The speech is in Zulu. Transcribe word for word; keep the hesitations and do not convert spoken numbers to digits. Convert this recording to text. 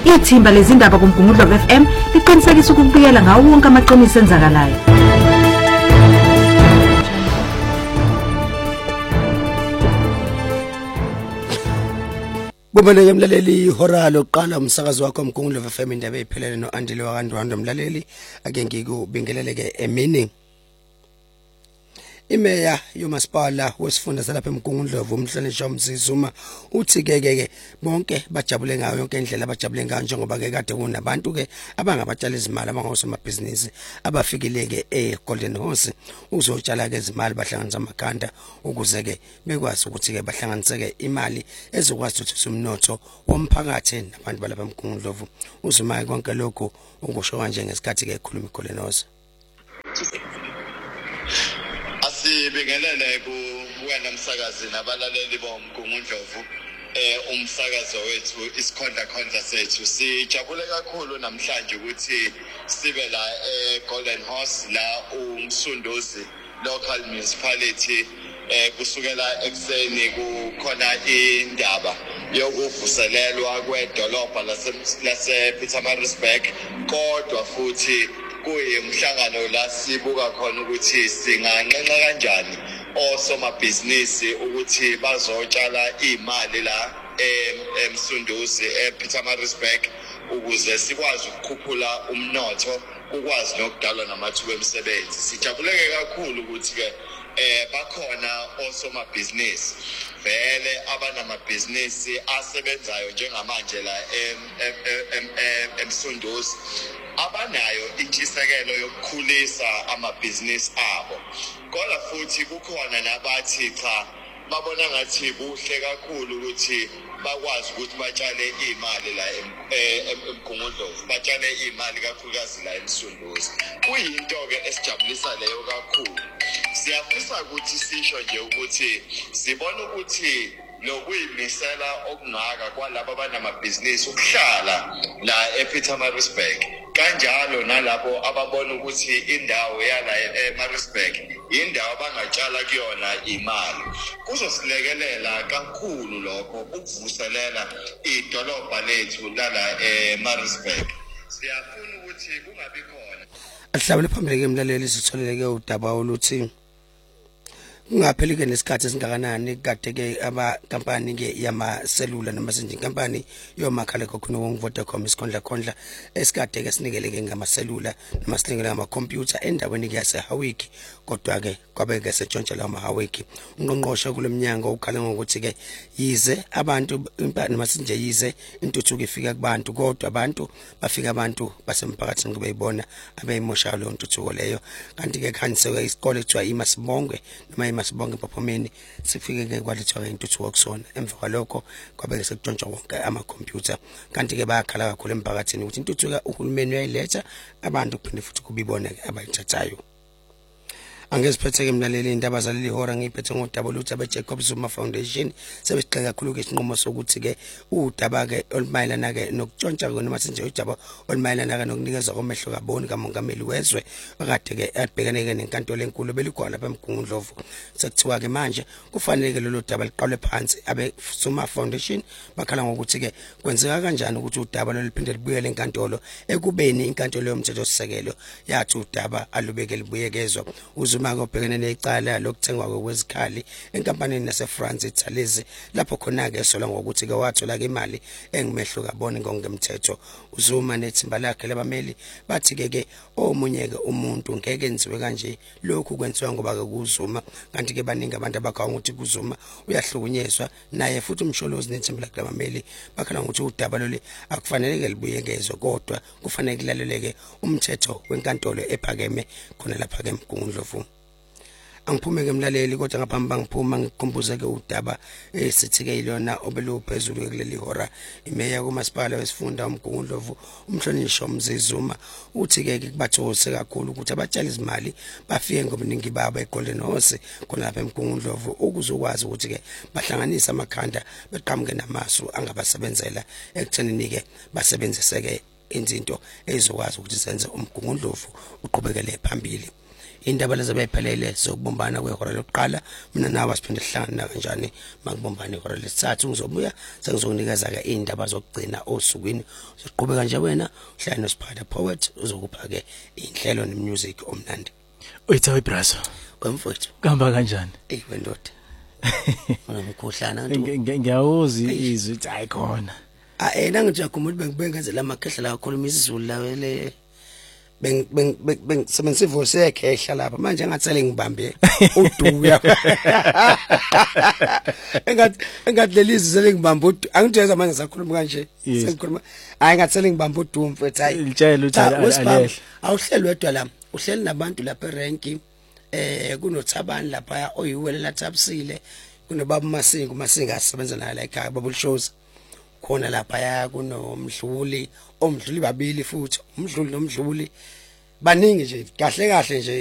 Ithimba lezindaba kuMgungundlovu F M liqinisekisa ukubikela ngawo wonke amaqiniso enzakalayo. Kubaleke mlaleli ihora lokuqala umsakazo wakho Mgungundlovu F M indaba ephelele noAndile wakandwando mlaleli ake ngikubingeleleke emini. Imeya yomasipala wesifunda salapha eMgungundlovu umhlonishwa uMzizuma uthi ke ke bonke bajabule ngayo yonke indlela bajabule ngayo njengoba ke kade kunabantu ke abangabatshali izimali abangosomabhizinisi abafikileke eGolden Horse uzotshala ke izimali bahlanganisa amakhanda ukuze ke bekwazi ukuthi ke bahlanganiseke imali ezokwazi ukuthi umnotho womphakathi nabantu balapha eMgungundlovu uzuma konke lokho ukusho kanje ngesikhathi ke ekhuluma iGolden Horse. Sibingelele kuwena umsakazi nabalaleli boMgungundlovu eh umsakazo wethu isikhondla khondla sethu sijabule kakhulu namhlanje ukuthi sibe la eGolden Horse la uMsunduzi local municipality eh kusukela ekseni kukhona indaba yokuvuselelwa kwedolobha lase lase Pietermaritzburg kodwa futhi kuyimhlangano la sibuka khona ukuthi singanqenqa kanjani osomabhizinisi ukuthi bazotshala imali la eMsunduzi ePietermaritzburg ukuze sikwazi ukukhuphula umnotho ukwazi nokudalwa namathuba emisebenzi. Sijabuleke kakhulu ukuthi ke eh bakhona osomabhizinisi vele abanamabhizinisi asebenzayo njengamanje la eMsunduzi abanayo intshisekelo yokukhulisa amabhizinisi abo. Kodwa futhi kukhona nabathi cha babona ngathi kuhle kakhulu ukuthi bakwazi ukuthi batshale imali la eMgungundlovu batshale imali kakhulukazi la eMsunduzi. Kuyinto ke esijabulisa leyo kakhulu. Siyafisa ukuthi sisho nje ukuthi sibona ukuthi lokuyimisela okungaka kwalabo abanamabhizinisi ukuhlala la ePietermaritzburg kanjalo nalabo ababona ukuthi indawo yala eMaritzburg indawo abangatshala kuyona imali kuzosilekelela kakhulu lokho ukuvuselela idolobha lethu lala eMaritzburg. Siyafuna ukuthi kungabi khona ahlabele phambili ke mlaleli sitholeleke udaba oluthi ungapheli ke nesikhathi esingakanani kade ke aba company ke yama cellular noma sinje company yomakhala kokhuno wongivodacom isikhondla khondla esikade ke sinikeleke ngama cellular noma sinikele ngama computer endaweni ke yase Hawiki kodwa ke kwabe ke setshontshelwa ama Hawiki ungqongqoshe kulemnyango ukhala ngokuthi ke yize abantu impani noma sinje yize intuthuko ifika kubantu kodwa abantu bafika abantu basemphakathini kube yibona abeyimosha lo ntuthuko leyo kanti ke khanise isikole kuthiwa iMasibongwe noma Masibonge Paphomeni sifike ke kwalethwa intuthuko kusona emva kwalokho kwabe sekutshontshwa wonke ama computer kanti ke bayakhala kakhulu emphakathini ukuthi intuthuko uhulumeni uyayiletha abantu kuphinde futhi kubibone abayithathayo. Angeziphethe mlaleli indaba zaleli hora ngiphethe ngodaba lutho abeJacob Zuma Foundation sebesixeka kakhulu ke isinqumo sokuthi ke udaba ke olumayelana ke nokuntshontsha noma sinje udaba olumayelana ke nokunikeza komehlo kaboni kamongameli wezwe akade ke abhekane ke nenkantolo enkulu belikhona lapha eMgungundlovu sekuthiwa ke manje kufanele ke lolu daba liqalwe phansi abe Zuma Foundation bakhala ngokuthi ke kwenzeka kanjani ukuthi udaba loluphinde libuyele enkantolo ekubeni inkantolo yomthetho sisekelo yathi udaba alubeke libuyekezwa uZuma ngobhekene necala lokuthengwa kwezikhali enkampanini yaseFrance eThalezi lapho khona ke esola ngokuthi ke wathola ke imali engimehlo kabone ngongemthetho. uZuma nethimba lakhe labameli bathi ke ke omunye ke umuntu ngeke enziwe kanje lokhu kwenziwa ngoba ke kuZuma kanti ke baningi abantu abakha ukuthi kuZuma uyahlukunyezwa naye futhi umsholozi nethimba lakhe labameli bakhala ukuthi udaba lolu akufanele ke libuyekezwe kodwa kufanele kulaleleke umthetho wenkantolo ephakeme khona lapha ke eMgungundlovu. Angiphume ke mlaleli kodwa ngaphambi bangiphuma ngikukhumbuze ke udaba esithike ilona obeluphezulu kuleli hora. Imeya kumasipala wesifunda uMgungundlovu umhlonishwa uMzizuma uthi ke kubathose kakhulu ukuthi abatshali izimali bafike ngobuningi babo eGolden Horse khona lapha eMgungundlovu ukuzokwazi ukuthi ke bahlanganisa amakhanda beqhamuke namasu angabasebenzela ekuthenini ke basebenzise ke izinto ezokwazi ukuthi senze uMgungundlovu uqhubekele phambili. indaba lezi bayiphelele sokubumbana kwehora lokuqala mina nawe siphinde sihlangana kanjani makubumbana ihora lesithathu ngizobuya sengizokunikeza ke indaba zokugcina osukwini siqhubeka nje wena uhlala noSiphatha Poet uzokupha ke inhlelo nemusic omnandi Uyithawe brazo wemfowethu kuhamba kanjani eh wendoda unomkhuhlana ngiyawuzi izwi hayi khona ah eh nangijakhumula bengibengenze lamakhehla la khuluma isiZulu la le beng beng beng semensivose ekhehla lapha manje engathele ngibambe uduya engathi engathi lelizwe sele ngibambe udu angijeza manje sakhuluma kanje sengikhuluma hayi ngathele ngibambe udu mfethu hayi litshela uthi alele awuhleli wedwa la uhleli nabantu lapha eranki eh kunoThabani lapha oyiwelela Thabisile kunobaba Masinga uMasinga asebenza naye la ekhaya bubble shows khona lapha ya kunomdluli omdluli babili futhi umdluli nomdluli baningi nje kahle kahle nje